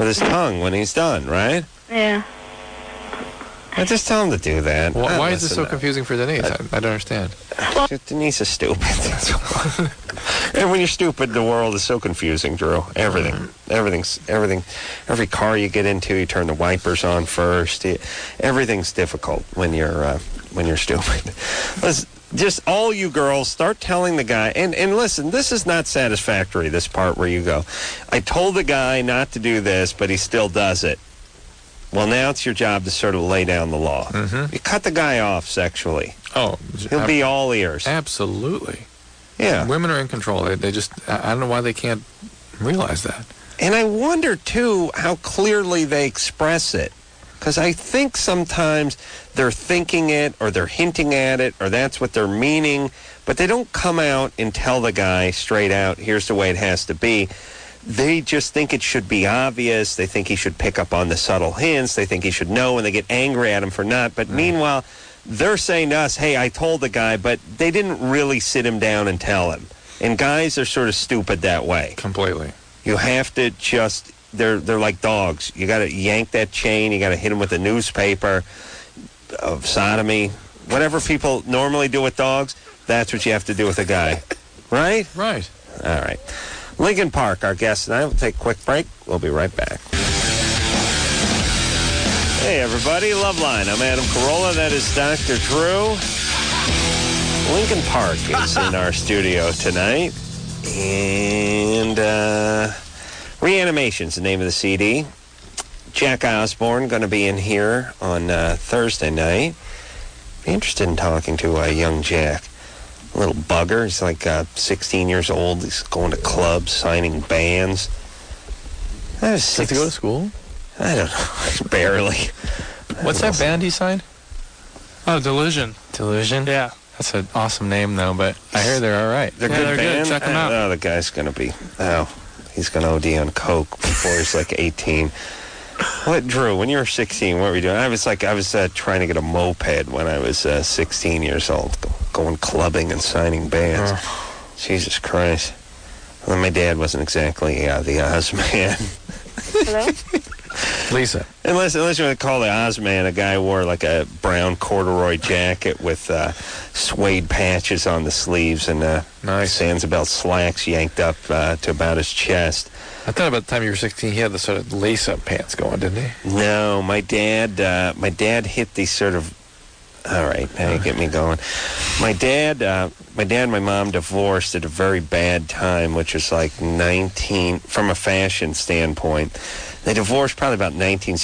with his tongue when he's done, right? Yeah. I just tell him to do that. Well, why is this so confusing for Denise? I don't understand. Denise is stupid. And when you're stupid, the world is so confusing, Drew. Everything. Every car you get into, you turn the wipers on first. Everything's difficult when you're stupid. Listen, just all you girls, start telling the guy. And listen, this is not satisfactory. This part where you go, I told the guy not to do this, but he still does it. Well, now it's your job to sort of lay down the law. Mm-hmm. You cut the guy off sexually. Oh, he'll be all ears. Absolutely. Yeah. Women are in control. They just, I don't know why they can't realize that. And I wonder, too, how clearly they express it. Because I think sometimes they're thinking it or they're hinting at it or that's what they're meaning, but they don't come out and tell the guy straight out, here's the way it has to be. They just think it should be obvious. They think he should pick up on the subtle hints. They think he should know, and they get angry at him for not. But meanwhile, they're saying to us, hey, I told the guy, but they didn't really sit him down and tell him. And guys are sort of stupid that way. Completely. You have to just, they're like dogs. You got to yank that chain. You got to hit them with a newspaper of sodomy. Whatever people normally do with dogs, that's what you have to do with a guy. Right? Right. All right. Lincoln Park, our guest tonight. We'll take a quick break. We'll be right back. Hey, everybody. Loveline. I'm Adam Carolla. That is Dr. Drew. Lincoln Park is in our studio tonight. And Reanimation's the name of the CD. Jack Osbourne going to be in here on Thursday night. Be interested in talking to young Jack. Little bugger. He's like 16 years old. He's going to clubs, signing bands. Does he go to school? I don't know. Barely. What's that band he signed? Oh, Delusion. Delusion? Yeah. That's an awesome name, though, but I hear they're all right. They're good band. Good. Check them out. Oh, the guy's going to be... he's going to OD on coke before he's like 18. What, Drew, when you were 16, what were you doing? I was trying to get a moped when I was 16 years old, going clubbing and signing bands. Jesus Christ. Well, my dad wasn't exactly the Oz man. Hello? Lisa. Unless you want to call the Oz man, a guy who wore like a brown corduroy jacket with suede patches on the sleeves and nice Sanzabel slacks yanked up to about his chest. I thought about the time you were 16, he had the sort of lace-up pants going, didn't he? No, my dad hit these sort of... All right, now you get me going. My dad and my mom divorced at a very bad time, which was like from a fashion standpoint. They divorced probably about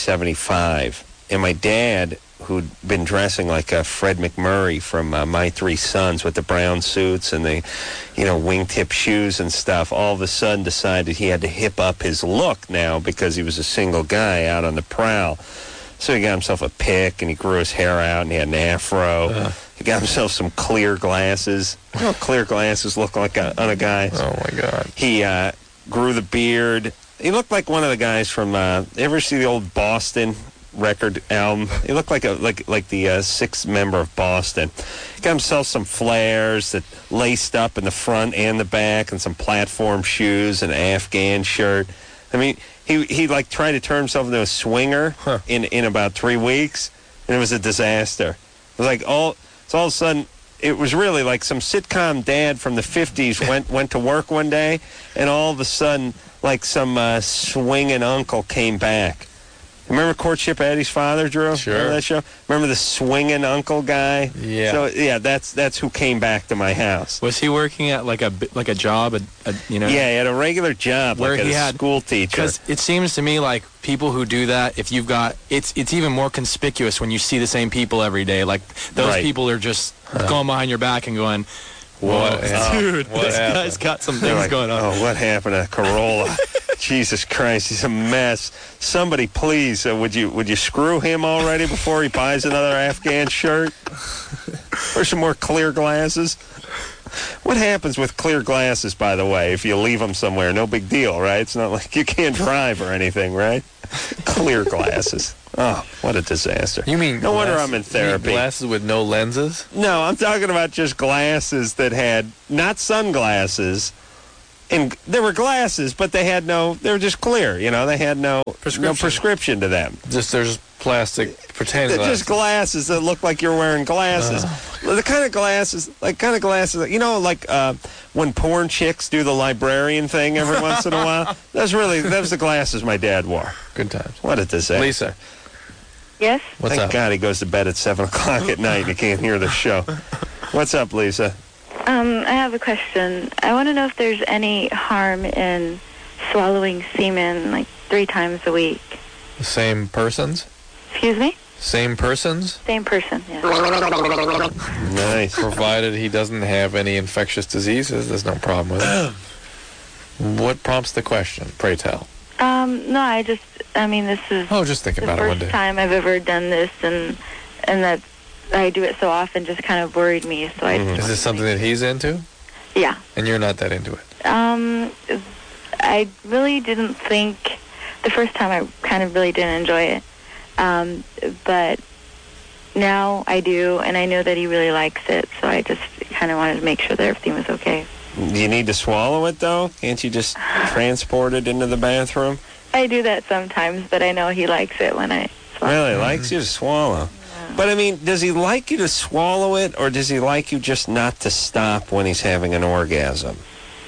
1975. And my dad, who'd been dressing like Fred McMurray from My Three Sons with the brown suits and the, wingtip shoes and stuff, all of a sudden decided he had to hip up his look now because he was a single guy out on the prowl. So he got himself a pick, and he grew his hair out, and he had an afro. He got himself some clear glasses. You know what clear glasses look like on a guy? Oh, my God. He grew the beard. He looked like one of the guys from, ever see the old Boston record album? He looked like the sixth member of Boston. He got himself some flares that laced up in the front and the back, and some platform shoes, and an Afghan shirt. I mean... He like tried to turn himself into a swinger in about 3 weeks, and it was a disaster. It was like all of a sudden, it was really like some sitcom dad from the 50s went to work one day, and all of a sudden, like some swinging uncle came back. Remember Courtship Eddie's father, Drew? Sure. Remember that show? Remember the swinging uncle guy? Yeah. So yeah, that's who came back to my house. Was he working at like a job? Yeah, he had a regular job, where like he a had school teacher. Because it seems to me like people who do that, if you've got, it's even more conspicuous when you see the same people every day. Like those people are just going behind your back and going, "What, dude? This guy's got some things going on." Oh, what happened to Carolla? Jesus Christ, he's a mess. Somebody, please, would you screw him already before he buys another Afghan shirt? Or some more clear glasses? What happens with clear glasses, by the way, if you leave them somewhere? No big deal, right? It's not like you can't drive or anything, right? Clear glasses. Oh, what a disaster. You mean no wonder I'm in therapy. You mean glasses with no lenses? No, I'm talking about just glasses that had, not sunglasses, And there were glasses, but they were just clear, you know. They had no prescription to them. They're just plastic pretend They're glasses. just glasses that look like you're wearing glasses. The kind of glasses, you know, like when porn chicks do the librarian thing every once in a while. That was the glasses my dad wore. Good times. What did this say? Lisa. Yes? What's Thank up? God he goes to bed at 7 o'clock at night and he can't hear the show. What's up, Lisa? I have a question. I want to know if there's any harm in swallowing semen like 3 times a week. The same persons? Excuse me? Same persons? Same person, yeah. Nice. Provided he doesn't have any infectious diseases, there's no problem with it. What prompts the question, pray tell? No, this is Just think the about it one first day. time I've ever done this, and that I do it so often just kind of worried me. So Is this something that he's into? Yeah. And you're not that into it? I really didn't think, the first time I kind of really didn't enjoy it. But now I do, and I know that he really likes it, so I just kind of wanted to make sure that everything was okay. Do you need to swallow it, though? Can't you just transport it into the bathroom? I do that sometimes, but I know he likes it when I swallow. Really likes you to swallow. But, I mean, does he like you to swallow it, or does he like you just not to stop when he's having an orgasm?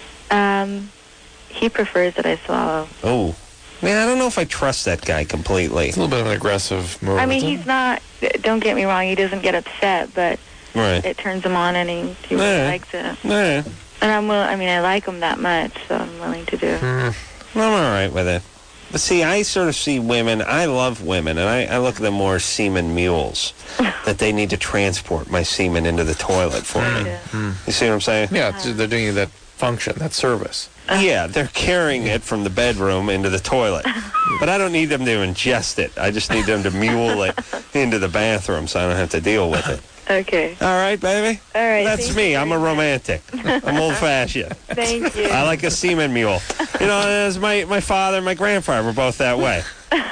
He prefers that I swallow. Oh. Man, I don't know if I trust that guy completely. It's a little bit of an aggressive move. I mean, he's not, don't get me wrong, he doesn't get upset, but Right. it turns him on, and he really likes it. Yeah. And I like him that much, so I'm willing to do it. I'm all right with it. But see, I sort of see women, I love women, and I look at them more as semen mules, that they need to transport my semen into the toilet for me. Yeah. You see what I'm saying? Yeah, they're doing that function, that service. Yeah, they're carrying it from the bedroom into the toilet. But I don't need them to ingest it. I just need them to mule it into the bathroom so I don't have to deal with it. Okay. All right, baby? All right. That's thank me. you I'm a very much. romantic. I'm old-fashioned. Thank you. I like a semen mule. You know, as my father and my grandfather were both that way.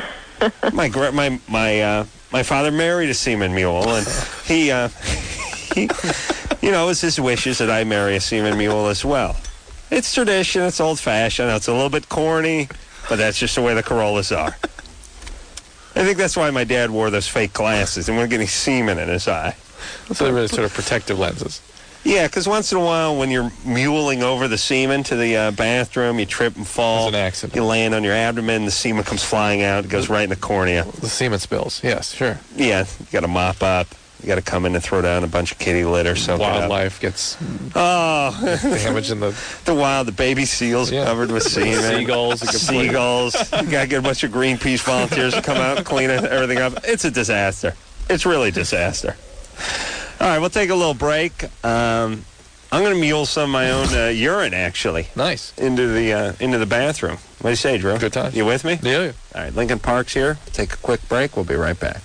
My father married a semen mule, and he you know, it's his wishes that I marry a semen mule as well. It's tradition. It's old-fashioned. It's a little bit corny, but that's just the way the Corollas are. I think that's why my dad wore those fake glasses and wasn't getting semen in his eye. So they're really sort of protective lenses. Yeah, because once in a while when you're muling over the semen to the bathroom, you trip and fall. There's an accident. You land on your abdomen, the semen comes flying out. It goes right in the cornea. The semen spills, yes, sure. Yeah, you got to mop up. You got to come in and throw down a bunch of kitty litter. Soak it up. Wildlife gets damage in the the baby seals covered with semen. Seagulls. Seagulls. You got to get a bunch of Greenpeace volunteers to come out and clean everything up. It's a disaster. It's really a disaster. All right, we'll take a little break. I'm going to mule some of my own urine, actually. Nice. Into the bathroom. What do you say, Drew? Good time. You with me? Yeah. All right, Lincoln Park's here. Take a quick break. We'll be right back.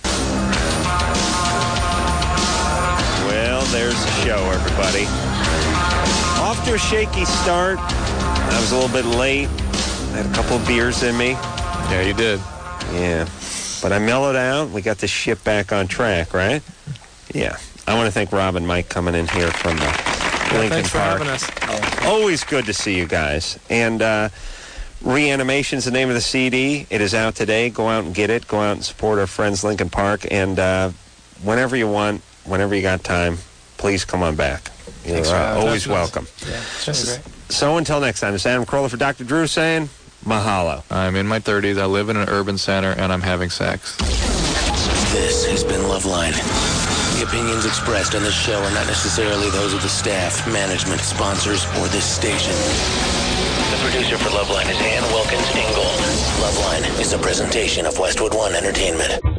Well, there's the show, everybody. Off to a shaky start. I was a little bit late. I had a couple of beers in me. Yeah, you did. Yeah. But I mellowed out. We got this ship back on track, right? Yeah. I want to thank Rob and Mike coming in here from Lincoln Thanks for Park. having us. Always good to see you guys. And Reanimation's the name of the CD. It is out today. Go out and get it. Go out and support our friends Lincoln Park. And whenever you want, whenever you got time, please come on back. You're always welcome. Yeah, it's great. So until next time, it's Adam Carolla for Dr. Drew saying mahalo. I'm in my 30s. I live in an urban center, and I'm having sex. This has been Loveline. The opinions expressed on this show are not necessarily those of the staff, management, sponsors, or this station. The producer for Loveline is Ann Wilkins Ingold. Loveline is a presentation of Westwood One Entertainment.